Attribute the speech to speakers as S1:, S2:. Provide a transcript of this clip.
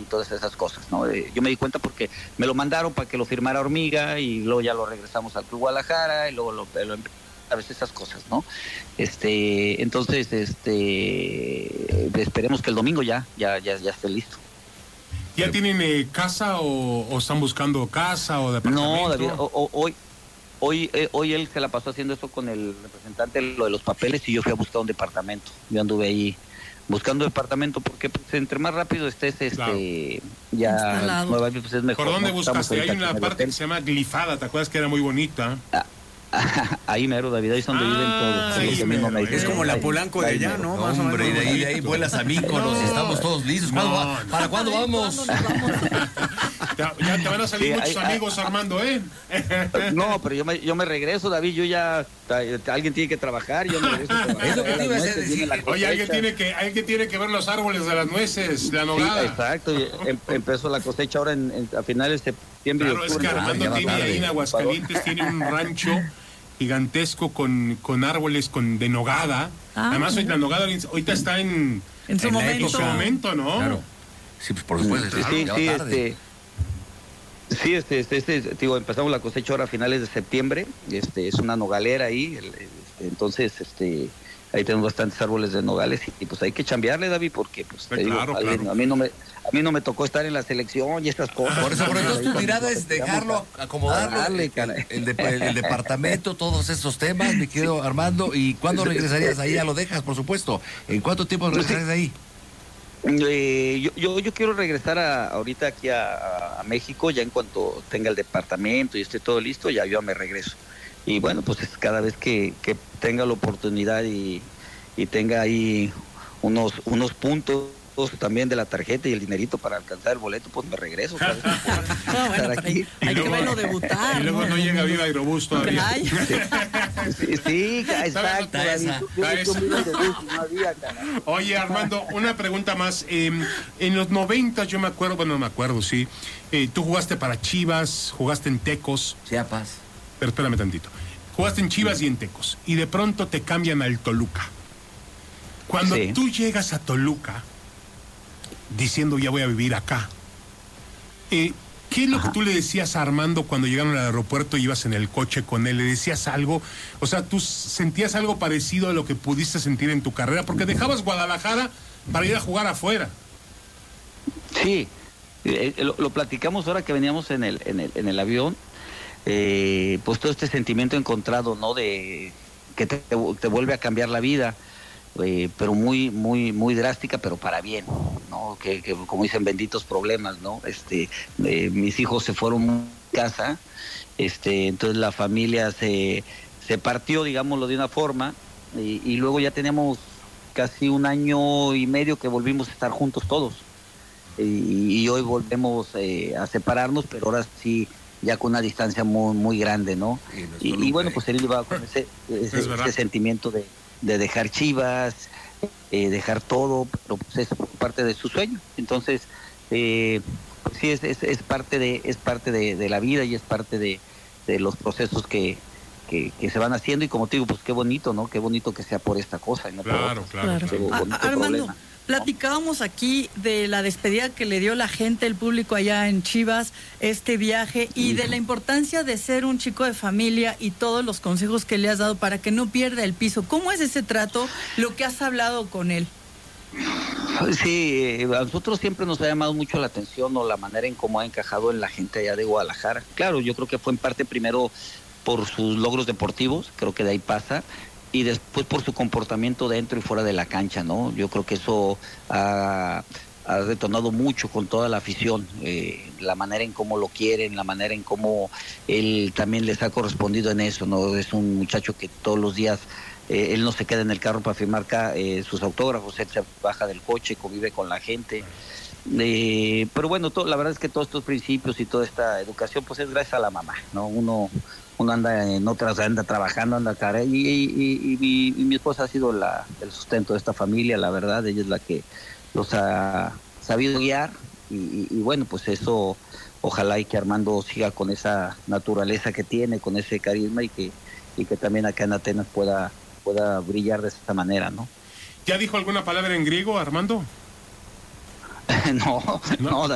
S1: todas esas cosas, ¿no? Yo me di cuenta porque me lo mandaron para que lo firmara Hormiga y luego ya lo regresamos al Club Guadalajara y luego lo a veces esas cosas, ¿no? Entonces, esperemos que el domingo ya esté listo.
S2: ¿Ya tienen casa o están buscando casa o departamento?
S1: No, David, hoy él se la pasó haciendo eso con el representante, lo de los papeles, y yo fui a buscar un departamento. Yo anduve ahí buscando departamento porque pues, entre más rápido estés
S2: claro.
S1: ya Nueva York pues, es mejor.
S2: ¿Por dónde
S1: ¿no?
S2: buscaste? Hay una parte que se llama Glifada, ¿te acuerdas que era muy bonita?
S1: Ahí mero, David, ahí es donde viven todos.
S3: Es como la Polanco de allá, ¿no? Más
S4: hombre, y de ahí vuelas a Míconos, estamos todos listos. ¿Para cuándo vamos?
S2: Ya te van a salir muchos amigos, Armando, ¿eh?
S1: No, pero yo me regreso, David, yo ya, alguien tiene que trabajar, yo me regreso a trabajar.
S4: Es lo que te iba a decir.
S2: Oye, alguien tiene que ver los árboles de las nueces, la nogada.
S1: Sí, exacto, empezó la cosecha ahora a finales de septiembre.
S2: Claro, es que Armando tiene ahí en Aguascalientes, tiene un rancho gigantesco con árboles de nogada. Además, hoy la nogada ahorita está en
S5: su
S2: momento, ¿no?
S4: Claro. Sí, pues por supuesto.
S1: Digo, empezamos la cosecha ahora a finales de septiembre. Es una nogalera ahí, entonces, ahí tenemos bastantes árboles de nogales y pues hay que chambearle, David, porque pues
S2: claro.
S1: A mí no me tocó estar en la selección y estas cosas.
S4: Por eso tu mirada es dejarlo, acomodarlo, el departamento, todos esos temas, mi querido Armando. ¿Y cuándo regresarías ahí? Ya lo dejas, por supuesto. ¿En cuánto tiempo regresarías de ahí?
S1: Yo quiero regresar ahorita aquí a México, ya en cuanto tenga el departamento y esté todo listo, ya yo me regreso. Y bueno, pues cada vez que tenga la oportunidad y tenga ahí unos puntos también de la tarjeta y el dinerito para alcanzar el boleto, pues me regreso. ¿Sabes?
S5: Hay que verlo debutar.
S2: Y luego no llega viva Aerobús todavía.
S1: Sí, exacto.
S2: Oye, Armando, una pregunta más. En los 90 yo me acuerdo, sí. Tú jugaste para Chivas, jugaste en Tecos.
S4: Chiapas.
S2: Pero espérame tantito. Jugaste en Chivas y en Tecos. Y de pronto te cambian al Toluca. Cuando tú llegas a Toluca, diciendo ya voy a vivir acá, ¿qué es lo que tú le decías a Armando cuando llegaron al aeropuerto y ibas en el coche con él? ¿Le decías algo? O sea, ¿tú sentías algo parecido a lo que pudiste sentir en tu carrera? Porque dejabas Guadalajara para ir a jugar afuera.
S1: Sí, lo platicamos ahora que veníamos en el avión. Pues todo este sentimiento encontrado, ¿no? De que te vuelve a cambiar la vida, pero muy, muy, muy drástica, pero para bien, ¿no? Que como dicen, benditos problemas, ¿no? Mis hijos se fueron a casa, entonces la familia se partió, digámoslo de una forma, y luego ya teníamos casi 1 año y medio que volvimos a estar juntos todos, y hoy volvemos a separarnos, pero ahora sí ya con una distancia muy muy grande, ¿no? Y bueno, pues él iba con ese sentimiento de dejar Chivas, dejar todo, pero pues es parte de su sueño. Entonces, pues sí, es parte de la vida y es parte de los procesos que se van haciendo, y como te digo, pues qué bonito, ¿no? Qué bonito que sea por esta cosa. Y no
S2: claro.
S5: Armando, problema. Platicábamos aquí de la despedida que le dio la gente, el público allá en Chivas, este viaje, y de la importancia de ser un chico de familia y todos los consejos que le has dado para que no pierda el piso. ¿Cómo es ese trato, lo que has hablado con él?
S1: Sí, a nosotros siempre nos ha llamado mucho la atención, o la manera en cómo ha encajado en la gente allá de Guadalajara. Claro, yo creo que fue en parte primero por sus logros deportivos, creo que de ahí pasa, y después por su comportamiento dentro y fuera de la cancha, ¿no? Yo creo que eso ha detonado mucho con toda la afición, la manera en cómo lo quieren, la manera en cómo él también les ha correspondido en eso, ¿no? Es un muchacho que todos los días, él no se queda en el carro para firmar sus autógrafos, él se baja del coche, convive con la gente. Pero bueno, la verdad es que todos estos principios y toda esta educación pues es gracias a la mamá, ¿no? Uno anda en otras, anda trabajando, anda cara, y mi esposa ha sido el sustento de esta familia, la verdad. Ella es la que los ha sabido guiar, y bueno, pues eso, ojalá y que Armando siga con esa naturaleza que tiene, con ese carisma, y que también acá en Atenas pueda brillar de esta manera, ¿no?
S2: ¿Ya dijo alguna palabra en griego, Armando?
S1: No,